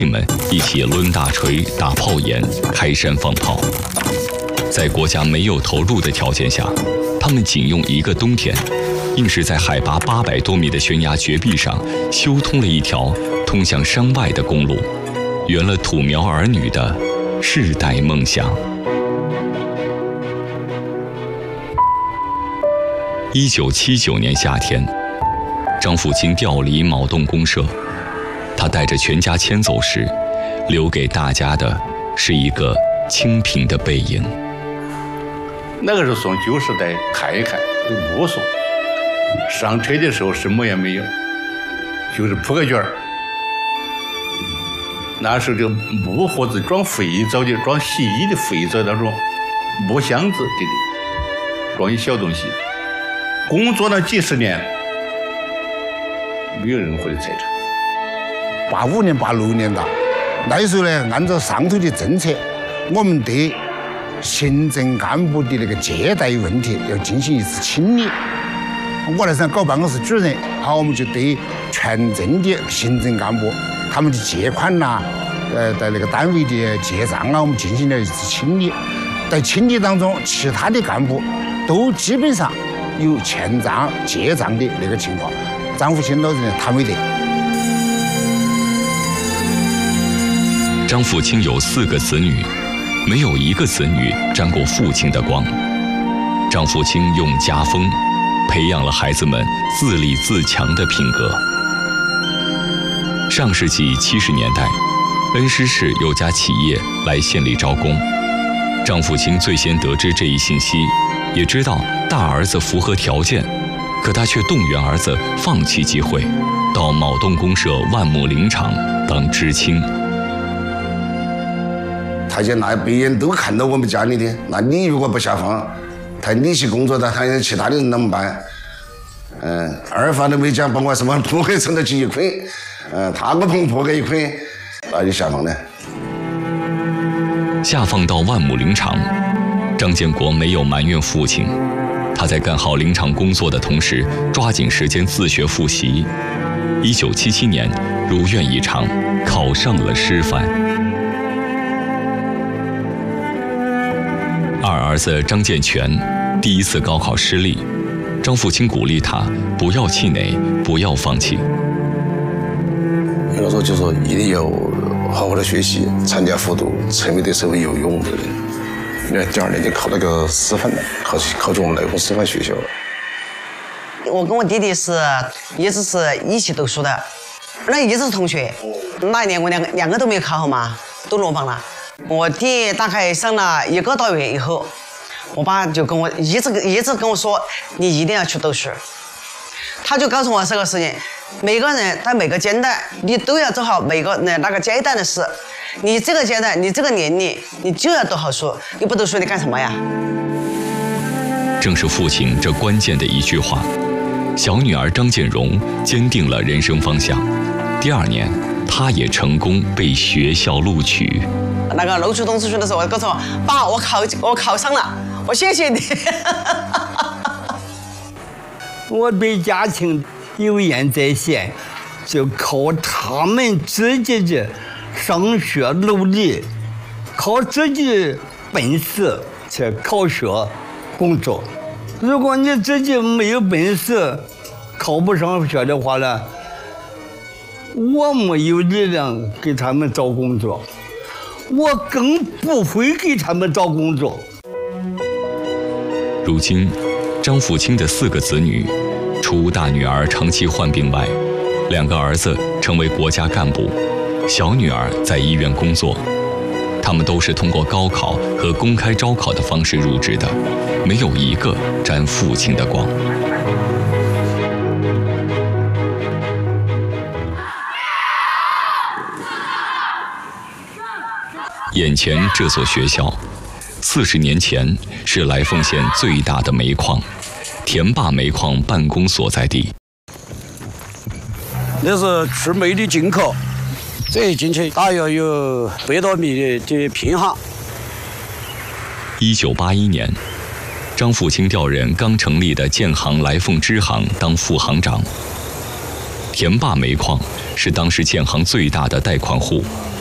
们一起抡大锤、打炮眼、开山放炮。在国家没有投入的条件下，他们仅用一个冬天，硬是在海拔800多米的悬崖绝壁上修通了一条通向山外的公路，圆了土苗儿女的世代梦想。1979年夏天，张富清调离卯洞公社，他带着全家迁走时，留给大家的是一个清贫的背影。 那个时候送90袋，看一看目送，上车的时候什么也没有，就是铺个卷儿。那时候就木盒子装肥皂的，装洗衣的肥皂那种木箱子的，装一小东西。工作了几十年，没有任何的财产。 85年、86年的，那时候呢，按照上头的政策，我们对行政干部的那个借贷问题要进行一次清理。我那时候搞办公室主任，好，我们就对全镇的行政干部他们的借款呐，在那个单位的借账啊，我们进行了一次清理。在清理当中，其他的干部都基本上有欠账、借账的那个情况。张富清老人他没得。 张富清有4个子女，没有一个子女沾过父亲的光。张富清用家风培养了孩子们自立自强的品格。上世纪70年代，恩施市有家企业来县里招工，张富清最先得知这一信息，也知道大儿子符合条件，可他却动员儿子放弃机会，到卯洞公社万亩林场当知青。 他就那别人都看到我们家里的，那你如果不下放，他你去工作的，他其他的人怎么办？二房都没讲，把我什么铺给存到起一捆，他个棚铺给一捆，那就下放了。 下放到万亩林场，张建国没有埋怨父亲，他在干好林场工作的同时，抓紧时间自学复习。1977年，如愿以偿，考上了师范。二儿子张建全第一次高考失利，张富清鼓励他不要气馁，不要放弃。 有时候就说一定要好好的学习，参加复读，成为对社会有用的人。你看第2年就考那个师范了，考进我们来福师范学校了。 我跟我弟弟一直是一起读书的，那一直是同学。那一年我两个都没有考好嘛，都落榜了。我弟大概上了1个多月以后，我爸就跟我一直跟我说，你一定要去读书。他就告诉我这个事情，每个人在每个阶段，你都要做好每个那个阶段的事。你这个阶段，你这个年龄，你就要读好书。你不读书，你干什么呀？ 正是父亲这关键的一句话，小女儿张建荣坚定了人生方向。第2年，她也成功被学校录取。 那个录取通知书的时候，我告诉我爸，我考上了，我谢谢你。 我对家庭有言在先，就靠他们自己的上学努力，靠自己本事去考学工作。如果你自己没有本事，考不上学的话呢，我没有力量给他们找工作，我更不会给他们找工作。 如今，张富清的4个子女，除大女儿长期患病外，2个儿子成为国家干部，小女儿在医院工作。他们都是通过高考和公开招考的方式入职的，没有一个沾父亲的光。眼前这所学校，40年前是来凤县最大的煤矿，田坝煤矿办公所在地。 那是吃煤的进口，这一进去大约有100多米的平行。 1981年，张富清调任刚成立的建行来凤支行当副行长。田坝煤矿是当时建行最大的贷款户。